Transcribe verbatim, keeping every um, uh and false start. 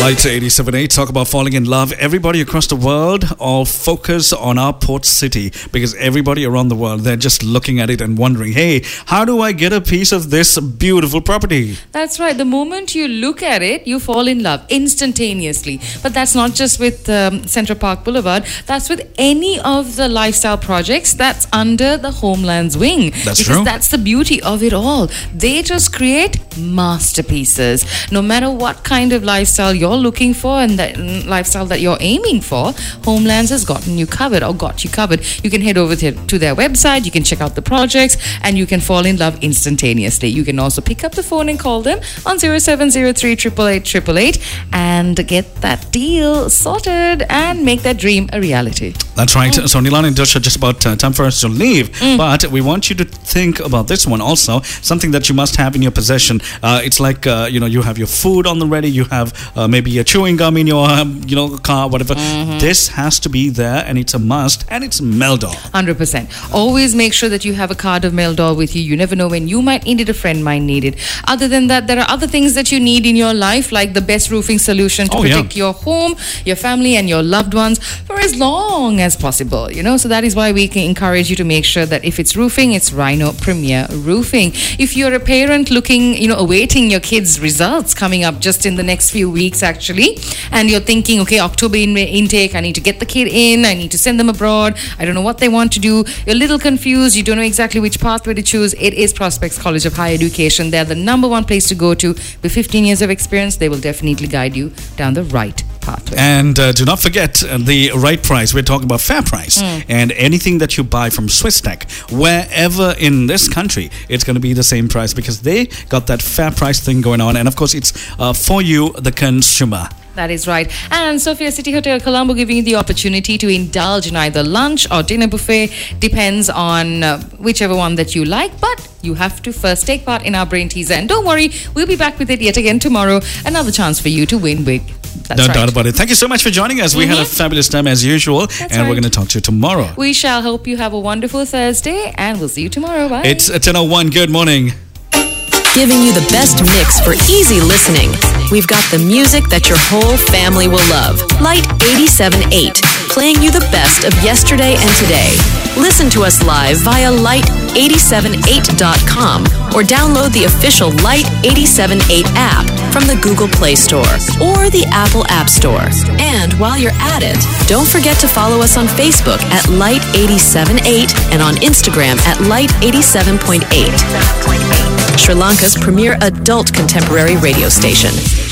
Light eighty-seven point eight, talk about falling in love. Everybody across the world all focus on our port city because everybody around the world, they're just looking at it and wondering, hey, how do I get a piece of this beautiful property? That's right. The moment you look at it, you fall in love instantaneously. But that's not just with um, Central Park Boulevard. That's with any of the lifestyle projects that's under the Homelands wing. That's because true. That's the beauty of it all. They just create masterpieces. No matter what kind of lifestyle you're looking for and the lifestyle that you're aiming for, Homelands has gotten you covered or got you covered. You can head over to, to their website, you can check out the projects, and you can fall in love instantaneously. You can also pick up the phone and call them on zero seven zero three, eight eight eight, eight eight eight and get that deal sorted and make that dream a reality. That's right. Mm. So Nilan and Josh are just about uh, time for us to leave. Mm. But we want you to think about this one also. Something that you must have in your possession. Uh, it's like, uh, you know, you have your food on the ready. You have uh, maybe a chewing gum in your, um, you know, car, whatever. Mm-hmm. This has to be there, and it's a must. And it's Meldor. one hundred percent. Always make sure that you have a card of Meldor with you. You never know when you might need it, a friend might need it. Other than that, there are other things that you need in your life, like the best roofing solution to oh, protect yeah. your home, your family, and your loved ones for as long as possible. You know, so that is why we can encourage you to make sure that if it's roofing, it's Rhino Premier Roofing. If you're a parent looking, you know, awaiting your kids' results coming up just in the next few weeks, actually, and you're thinking, okay, October in- intake, I need to get the kid in, I need to send them abroad, I don't know what they want to do, you're a little confused, you don't know exactly which pathway to choose, it is Prospects College of Higher Education. They're the number one place to go to. With fifteen years of experience, they will definitely guide you down the right pathway. And uh, do not forget uh, the right price. We're talking about fair price. Mm. And anything that you buy from Swisstech, wherever in this country, it's going to be the same price because they got that fair price thing going on. And of course, it's uh, for you, the consumer. That is right. And Sophia City Hotel Colombo giving you the opportunity to indulge in either lunch or dinner buffet. Depends on uh, whichever one that you like. But you have to first take part in our brain teaser. And don't worry, we'll be back with it yet again tomorrow. Another chance for you to win big. That's no right. doubt about it. Thank you so much for joining us. Mm-hmm. We had a fabulous time as usual. That's and right. we're going to talk to you tomorrow. We shall hope you have a wonderful Thursday. And we'll see you tomorrow. Bye. It's ten oh one. Good morning. Giving you the best mix for easy listening. We've got the music that your whole family will love. Light eighty-seven point eight, playing you the best of yesterday and today. Listen to us live via light eighty-seven eight dot com or download the official Light eighty-seven point eight app from the Google Play Store or the Apple App Store. And while you're at it, don't forget to follow us on Facebook at Light eighty-seven point eight and on Instagram at Light eighty-seven point eight. Sri Lanka's premier adult contemporary radio station.